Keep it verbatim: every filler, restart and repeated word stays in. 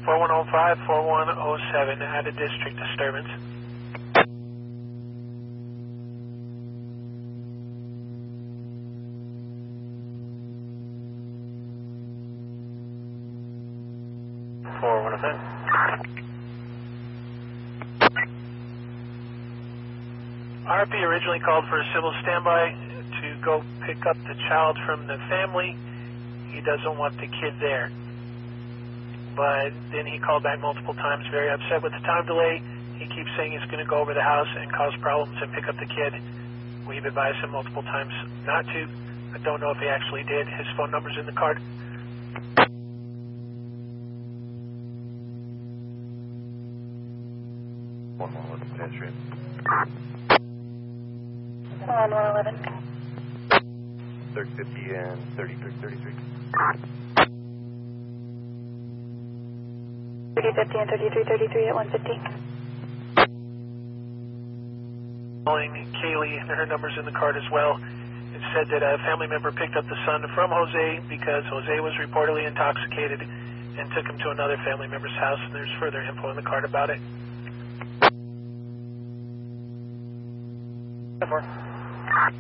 four one zero five, four one zero seven, out of district disturbance. four one zero seven. R P originally called for a civil standby to go pick up the child from the family. He doesn't want the kid there. But then he called back multiple times, very upset with the time delay. He keeps saying he's going to go over the house and cause problems and pick up the kid. We've advised him multiple times not to. I don't know if he actually did. His phone number's in the card. one one eleven pedestrian. one one eleven. thirty fifty and thirty-three thirty-three. thirty fifty and thirty-three thirty-three at one fifty. Calling Kaylee, and her number's in the card as well. It said that a family member picked up the son from Jose because Jose was reportedly intoxicated and took him to another family member's house, and there's further info in the card about it. Four.